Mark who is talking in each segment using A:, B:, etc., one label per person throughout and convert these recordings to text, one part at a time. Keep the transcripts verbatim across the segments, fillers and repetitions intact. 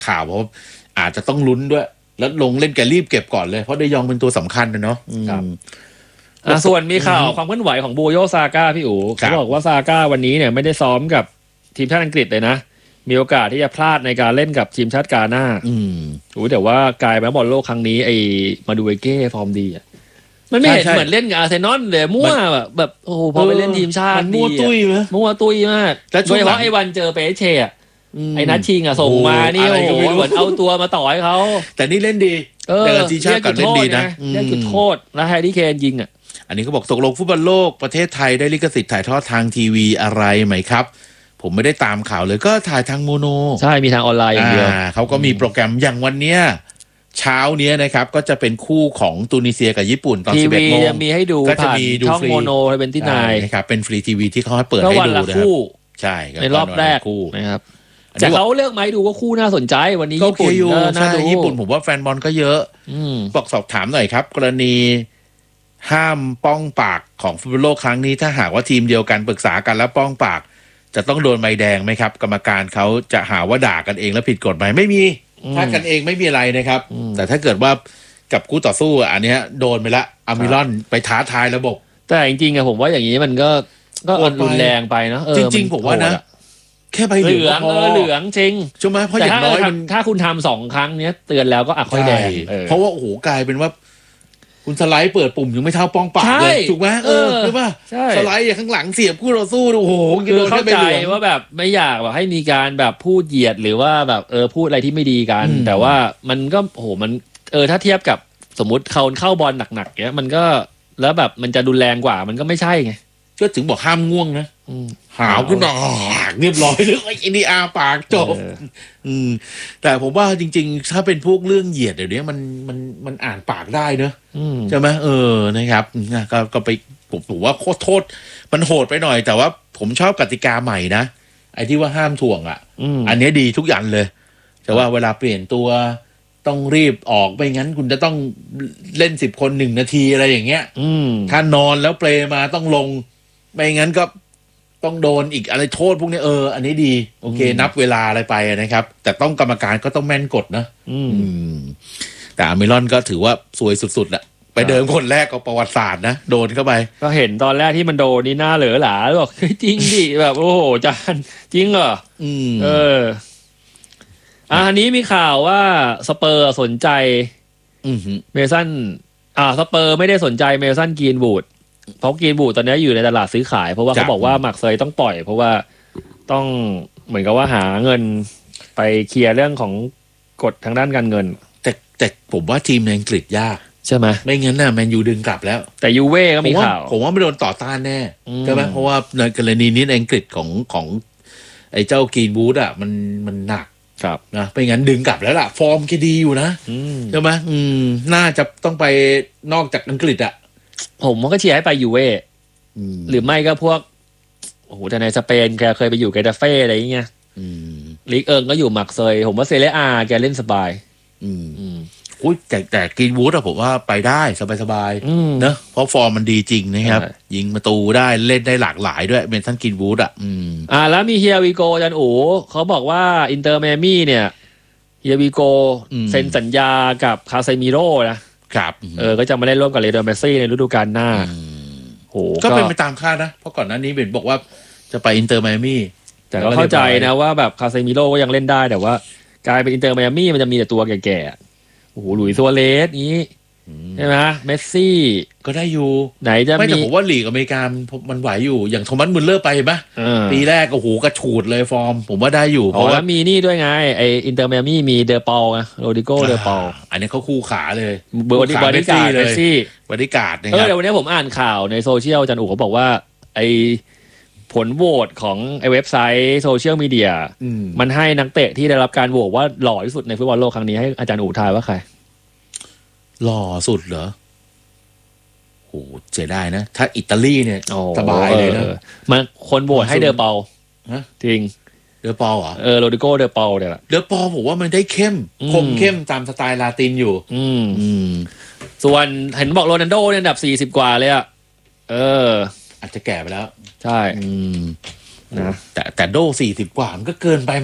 A: ข่าวเพราะอาจจะต้องลุ้นด้วยแล้วลงเล่นแกรีบเก็บก่อนเลยเพราะเดยองเป็นตัวสำคัญนะเนาะ
B: ส่วนมีข่าวความเคลื่อนไหวของบูโยซาก้าพี่อู๋เขาบอกว่าซาก้าวันนี้เนี่ยไม่ได้ซ้อมกับทีมชาติอังกฤษเลยนะมีโอกาสที่จะพลาดในการเล่นกับทีมชาติกาหน้าอืมโอ้แต่ว่ากลายเป็นบอลโลกครั้งนี้ไอ้มาดูเอเก้ฟอร์มดีอ่ะมันไม่เห็นเหมือนเล่นกับอาร์เซนอลเลยมั่วแบบแบบโอ้โหพอไปเล่นทีมชาติ
A: มันมั่วตุ้ยมั้ย
B: มั่วตุ้ยมากโดยเฉพาะไอ้วันเจอเปเช่อะไอ้นัดชิงอ่ะส่งมานี่โอ้โหเหมือนเอาตัวมาต่อให้เขา
A: แต่นี่เล่นดีแต่ทีมชาติก็เล่นดีนะ
B: เล่นจุดโทษแล้วแฮร์รี่เคนยิงอ่ะ
A: อันนี้เขาบอกตกลงฟุตบอลโลกประเทศไทยได้ลิขสิทธิ์ถ่ายทอดทางทีวีอะไรไหมครับผมไม่ได้ตามข่าวเลยก็ถ่ายทางโมโน
B: ใช่มีทางออนไลน์อย่างเดียว
A: เขาก็มีโปรแกรมอย่างวันเนี้ยเช้าเนี้ยนะครับก็จะเป็นคู่ของตูนิเซียกับญี่ปุ่นตอน สิบเอ็ดโมง
B: จะมีให้ดูก็จะมีดูฟรีช่องโมโนเป็นที่นาย
A: นะครับเป็นฟรีทีวีที่เขาให้เปิดให้ดูนะครับใช่
B: ในรอบแรกนะครับแต่เขาเลือกไหมดูก็คู่น่าสนใจวันนี้ญี่ปุ่น
A: น่าดูญี่ปุ่นผมว่าแฟนบอลก็เยอะบอกสอบถามหน่อยครับกรณีห้ามป้องปากของฟุตบอลโลกครั้งนี้ถ้าหากว่าทีมเดียวกันปรึกษากันแล้วป้องปากจะต้องโดนใบแดงไหมครับกรรมการเขาจะหาว่าด่ากันเองแล้วผิดกฎหมายไม่มีถ้ากันเองไม่มีอะไรนะครับแต่ถ้าเกิดว่ากับคู่ต่อสู้อันนี้โดนไปละอามิรอนไปท้าทายระบบ
B: แต่จริงๆอะผมว่าอย่างนี้มันก็ก็รุนแรงไปนะ
A: จริงๆผมว่านะแค่ใบเหลือง
B: เออเหลืองจริง
A: ใช่ไหมเพราะอย่างน้อย
B: ถ้าคุณทำสองครั้งเนี้ยเตือนแล้วก็อ่ะค่อยแดง
A: เพราะว่าโอ้โหกลายเป็นว่าคุณสไลด์เปิดปุ่มยังไม่เท่าป้องปากเลยถูกไหมเออใช่ป่ะสไลด์อย่างข้างหลังเสียบคู่ต่อสู้โอ้โห
B: คือเข้าใจว่าแบบไม่อยากแบบให้มีการแบบพูดเหยียดหรือว่าแบบเออพูดอะไรที่ไม่ดีกันแต่ว่ามันก็โอ้โหมันเออถ้าเทียบกับสมมติเขาเข้าบอลหนักๆเนี้ยมันก็แล้วแบบมันจะรุนแรงกว่ามันก็ไม่ใช่ไง
A: ก็ถึงบอกห้ามง่วงนะหาวขึ้นมาเรียบร้อยเลยไอ้นี่อาปากจบอืมแต่ผมว่าจริงๆถ้าเป็นพวกเรื่องเหยียดเดี๋ยวนี้มันมันมันอ่านปากได้เนอะใช่ไหมเออนะครับก็ก็ไปผมถือว่าโคตรโทษมันโหดไปหน่อยแต่ว่าผมชอบกติกาใหม่นะไอ้ที่ว่าห้ามถ่วงอ่ะอันนี้ดีทุกอย่างเลยแต่ว่าเวลาเปลี่ยนตัวต้องรีบออกไม่งั้นคุณจะต้องเล่นสิบคนหนึ่งนาทีอะไรอย่างเงี้ยถ้านอนแล้วเปลมาต้องลงไม่งั้นก็ต้องโดนอีกอะไรโทษพวกนี้เอออันนี้ดีโอเคนับเวลาอะไรไปนะครับแต่ต้องกรรมการก็ต้องแม่นกฎนะอืมแต่อามิรอนก็ถือว่าซวยสุดๆแหละไปเดิมคนแรกก็ประวัติศาสตร์นะโดนเข้าไป
B: ก็เห็นตอนแรกที่มันโดนนี่หน้าเหลือหลาบอกจริงดิแบบโอ้โหจานจริงเหรออืมเอออ่ะอันนี้มีข่าวว่าสเปอร์สนใจเมสันอ่าสเปอร์ไม่ได้สนใจเมสันกรีนวูดเพราะกรีนวูดตอนนี้อยู่ในตลาดซื้อขายเพราะว่าเขาบอกว่ามักเซยต้องปล่อยเพราะว่าต้องเหมือนกับว่าหาเงินไปเคลียร์เรื่องของกฎทางด้านการเงิน
A: แต่แต่ผมว่าทีมในอังกฤษยาก
B: ใช่ไหม
A: ไม่งั้นน่ะแมนยูดึงกลับแล้ว
B: แต่ยูเว่ก็มีข่าว
A: ผมว่าไม่โดนต่อต้านแน่ใช่ไหมเพราะว่าในกรณีนี้ในอังกฤษของของไอ้เจ้ากรีนวูดอ่ะมันมันหนัก
B: ครับ
A: นะไม่งั้นดึงกลับแล้วล่ะฟอร์มก็ดีอยู่นะใช่ไหมอืมน่าจะต้องไปนอกจากอังกฤษอ่ะ
B: ผมก็เชียร์ให้ไปยูเว่หรือไม่ก็พวกโอ้โหแต่ในสเปนแกเคยไปอยู่เกตาเฟ่อะไรอย่างเงี้ยลีกเอิงก็อยู่มักเซยผมว่าเซเรียอาแกเล่นสบาย
A: อืมอืมอุ้ยแต่แต่กรีนวูดอะผมว่าไปได้สบายๆเนอะเพราะฟอร์มมันดีจริงนะครับยิงประตูได้เล่นได้หลากหลายด้วยเมสันกรีนวูดอะอืม
B: อ่าแล้วมีเฮียวีโกจันโอเขาบอกว่าอินเตอร์ไมอามี่เนี่ยเฮียวีโกเซ็นสัญญากับคาเซมิโร่นะครับเออก็จะมาเล่นร่วมกับเลโอเมสซี่ในฤดูกาลหน้า
A: โหก็เป็นไปตามคาดนะเพราะก่อนหน้านี้เบนบอกว่าจะไปอินเตอร์ไมอามี่
B: แต่ก็เข้าใจนะว่าแบบคาเซมิโร่ก็ยังเล่นได้แต่ว่ากลายเป็นอินเตอร์ไมอามี่มันจะมีแต่ตัวแก่ๆโอ้โหหลุยส์ซัวเรสนี้ใช่ไหมเมสซี่
A: ก็ได้อยู่
B: ไหนจะ
A: ไม่แต่ผมว่าลีกอเมริกามันไหวอยู่อย่างโทมัสมุลเลอร์ไปปะปีแรกโอ้โหกระฉูดเลยฟอร์มผมว่าได้อยู่
B: เพราะว่ามีนี่ด้วยไงไออินเตอร์ไมอามี่มีเดอเปาไงโรดิโก้เดอเปา
A: อันนี้เขาคู่ขาเลย
B: บอดี้บอดี้การ์ดเมสซี่
A: บอดี้การ์ดนะครับ
B: เออเดี๋ยววันนี้ผมอ่านข่าวในโซเชียลจันอู๋เขาบอกว่าไอผลโหวตของไอเว็บไซต์โซเชียลมีเดียมันให้นักเตะที่ได้รับการโหวตว่าหล่อที่สุดในฟุตบอลโลกครั้งนี้ให้อาจารย์อู๋ทายว่าใคร
A: หล่อสุดเหรอโหเสียดายนะถ้าอิตาลีเนี่ยสบายเลยนะ
B: มันคนโหวตให้เดอเปาจริง
A: เดอเปาเหรอ
B: เออโรดิโก้เดอเปาเนี่ย
A: เดอเปาผมว่ามันได้เข้มคมเข้มตามสไตล์ลาตินอยู่
B: อืมอืมส่วนเห็นบอกโรนัลโดเนี่ยอันดับสี่สิบกว่าเลยอ่ะเออ
A: อาจจะแก่ไปแล้ว
B: ใช่
A: อืมนะแต่แต่โดสี่สิบกว่ามันก็เกินไปไหม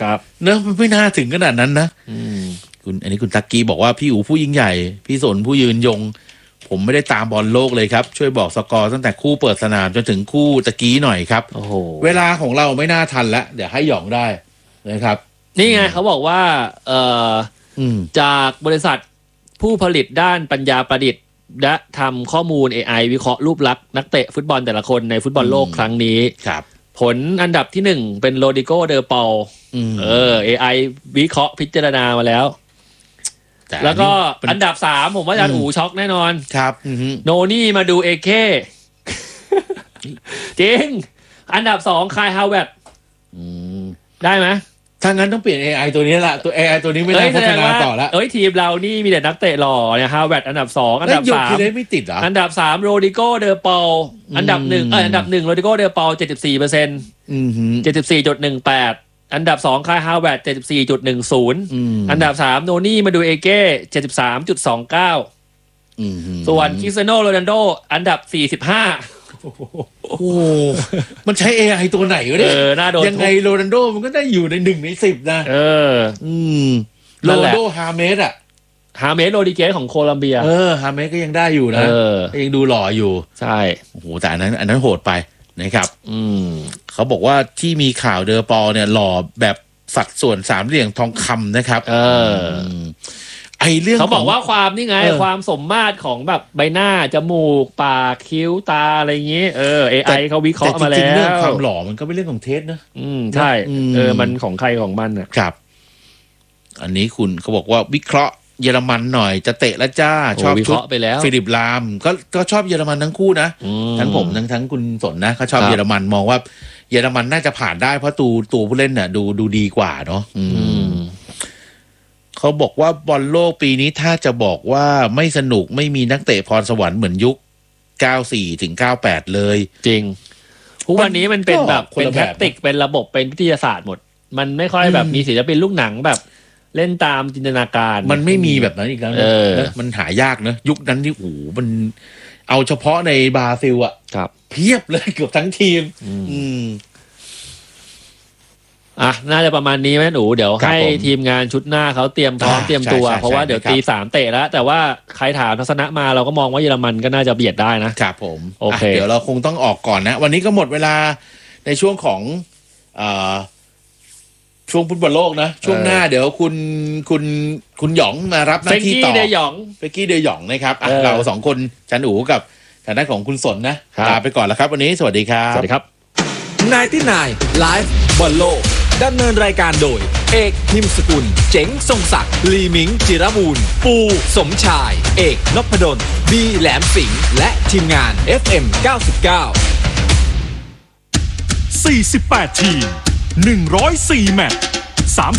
B: ครับ
A: เนอะมันไม่น่าถึงขนาดนั้นนะคุณอันนี้คุณตักกี้บอกว่าพี่อู๋ผู้ยิ่งใหญ่พี่สนผู้ยืนยงผมไม่ได้ตามบอลโลกเลยครับช่วยบอกสกอร์ตั้งแต่คู่เปิดสนามจนถึงคู่ตะกี้หน่อยครับ
B: โอ้โห
A: เวลาของเราไม่น่าทันแล้วเดี๋ยวให้หยองได้นะครับ
B: นี่ไงเขาบอกว่าเอ่อจากบริษัทผู้ผลิตด้านปัญญาประดิษฐ์และทำข้อมูล เอ ไอ วิเคราะห์รูปลักษณ์นักเตะฟุตบอลแต่ละคนในฟุตบอลโลกครั้งนี้
A: ครับ
B: ผลอันดับที่หนึ่งเป็นโรดิโกเดอปอลเออ เอ ไอ วิเคราะห์พิจารณามาแล้วแล้วก็อันดับสามผมว่าอาจารย์อู๋ช็อกแน่นอน
A: ครับ
B: โนนี่มาดูเอเคจริงอันดับสองคายฮาวเวิร์ดได้ไหม
A: ถ้างั้นต้องเปลี่ยน เอ ไอ ตัวนี้ละตัว เอ ไอ ตัวนี้ไม่ได้พัฒนาต่อแล้ว
B: เอ้ยทีมเรานี่มีแต่นักเตะหล่อเนี่ยฮาวเวิร์ดอันดับสองอันดับสาม
A: ไม่ติดเหรอ
B: อันดับสามโรดิโกเดอปอลอันดับหนึ่งเอออันดับหนึ่งโรดิโกเดอปอลเจ็ดสิบสี่เปอร์เซ็นต์เจ็ดสิบสี่จุดหนึ่งแปดอันดับสองคายฮาวเวิร์ดเจ็ดสิบสี่จุดหนึ่งศูนย์อันดับสามโนนี่มาดูเอเก้เจ็ดสิบสามจุดสองเก้าส่วนคริสเตียโนโรนัลโดอันดับสี่สิบห้า
A: โอ้มันใช้ เอ ไอ ตัวไหนวะเนี่ยยังไงโรนัลโดมันก็ได้อยู่ในหนึ่งในสิบนะ
B: เออ
A: อืมโรนัลโดฮาเมสอะ
B: ฮาเมสโรดิเกสของโคลัมเบีย
A: เออฮาเมสก็ยังได้อยู่นะยังดูหล่ออยู่
B: ใช่
A: โอ้โหแต่อันนั้นอันนั้นโหดไปนะครับอืมเขาบอกว่าที่มีข่าวเดอปอลเนี่ยหล่อแบบสัดส่วนสามเหลี่ยมทองคำนะครับ
B: เออ
A: ไอเรื่อง
B: เขาบอกว่าความนี่ไงความสมมาตรของแบบใบหน้าจมูกปากคิ้วตาอะไรอย่างงี้เออ เอ ไอ เขาวิเคราะห์มาแล้วแต่จริงๆ
A: เรื่องความหล่อมันก็เป็นเรื่องของเทสนะ
B: อืมใช่เออมันของใครของมันอ่ะ
A: ครับอันนี้คุณเขาบอกว่าวิเคราะห์เยอรมันหน่อยจะเตะแล้วจ้าชอบชุด
B: ไปแล้ว
A: ฟิลิปลามก็ก็ชอบเยอรมันทั้งคู่นะทั้งผมทั้งทั้งคุณสนนะเขาชอบเยอรมันมองว่าเยอรมันน่าจะผ่านได้เพราะตัวตัวผู้เล่นน่ะดูดูดีกว่าเนาะเขาบอกว่าบอลโลกปีนี้ถ้าจะบอกว่าไม่สนุกไม่มีนักเตะพรสวรรค์เหมือนยุคเก้าสี่ถึงเก้าแปดเลย
B: จริงทุกวันนี้มันเป็นแบบเป็นแทคติกเป็นระบบเป็นวิทยาศาสตร์หมดมันไม่ค่อยแบบมีศิลปินลูกหนังแบบเล่นตามจินตนาการ
A: มันไม่มีแบบนั้นอีกแล้วนะมันหายากนะยุคนั้นที่โอ้โหมันเอาเฉพาะในบราซิลอ่ะเพียบเลยเกือบทั้งทีมอืม
B: อ่ะน่าจะประมาณนี้ไหมหนูเดี๋ยวให้ทีมงานชุดหน้าเขาเตรียมพร้อมเตรียมตัวเพราะว่าเดี๋ยวตีสามเตะแล้วแต่ว่าใครถามทัศนะมาเราก็มองว่าเยอรมันก็น่าจะเบียดได้นะครับ
A: ผมโอเคเดี๋ยวเราคงต้องออกก่อนนะวันนี้ก็หมดเวลาในช่วงของอ่าช่วงฟุตบอลโลกนะช่วงหน้าเดี๋ยวคุณคุณคุณหยองมารับหน้าที่ต่อเฟกกี้
B: เดยอง
A: เฟกกี้เดยองนะครับเราสองคนจันอูกับทางด้านของคุณสนนะลาไปก่อนแล้วครับวันนี้สวัสดีครับ
B: สวัสดีครับ
C: ไนน์ตี้ไนน์ไลฟ์บอลโลกดำเนินรายการโดยเอกพิมพ์สกุลเจ๋งทรงศักดิ์ลีมิงจิรบูรณ์ปูสมชายเอกนพดลบีแหลมสิงห์และทีมงาน เอฟ เอ็ม เก้าสิบเก้า
D: สี่สิบแปดทีมหนึ่งร้อยสี่แมตช์สาม